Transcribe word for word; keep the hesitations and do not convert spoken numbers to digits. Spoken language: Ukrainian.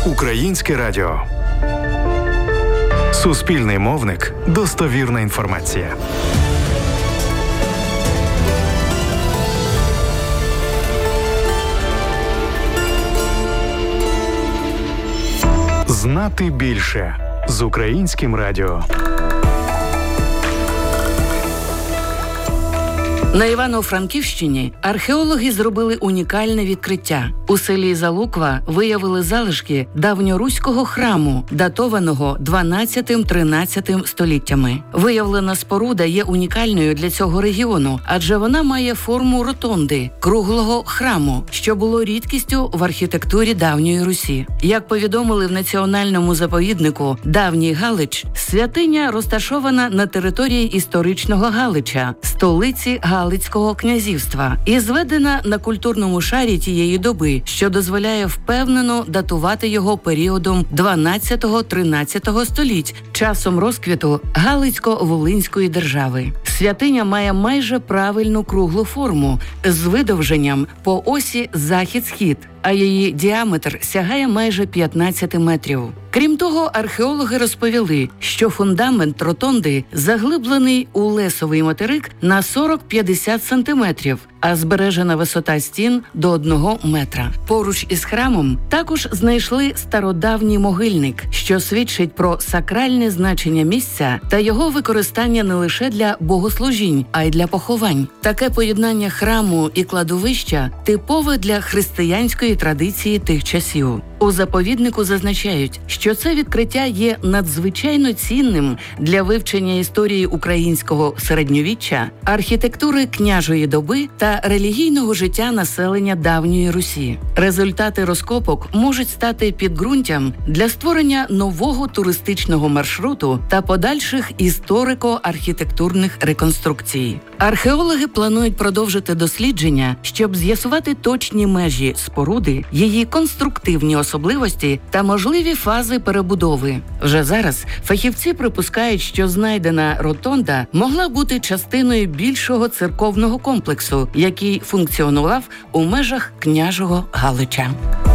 Українське радіо. Суспільний мовник. Достовірна інформація. Знати більше з Українським радіо. На Івано-Франківщині археологи зробили унікальне відкриття. У селі Залуква виявили залишки давньоруського храму, датованого дванадцятим-тринадцятим століттями. Виявлена споруда є унікальною для цього регіону, адже вона має форму ротонди – круглого храму, що було рідкістю в архітектурі давньої Русі. Як повідомили в національному заповіднику «Давній Галич», святиня розташована на території історичного Галича, столиці Галича. Галицького князівства і зведена на культурному шарі тієї доби, що дозволяє впевнено датувати його періодом дванадцятого-тринадцятого століть, часом розквіту Галицько-Волинської держави. Святиня має майже правильну круглу форму з видовженням по осі захід-схід, а її діаметр сягає майже п'ятнадцять метрів. Крім того, археологи розповіли, що фундамент ротонди заглиблений у лесовий материк на сорок-п'ятдесят сантиметрів, а збережена висота стін до одного метра. Поруч із храмом також знайшли стародавній могильник, що свідчить про сакральне значення місця та його використання не лише для богослужінь, а й для поховань. Таке поєднання храму і кладовища типове для християнської традиції тих часів. У заповіднику зазначають, що це відкриття є надзвичайно цінним для вивчення історії українського середньовіччя, архітектури княжої доби та релігійного життя населення давньої Русі. Результати розкопок можуть стати підґрунтям для створення нового туристичного маршруту та подальших історико-архітектурних реконструкцій. Археологи планують продовжити дослідження, щоб з'ясувати точні межі споруди, її конструктивні особливості та можливі фази перебудови. Вже зараз фахівці припускають, що знайдена ротонда могла бути частиною більшого церковного комплексу, який функціонував у межах княжого Галича.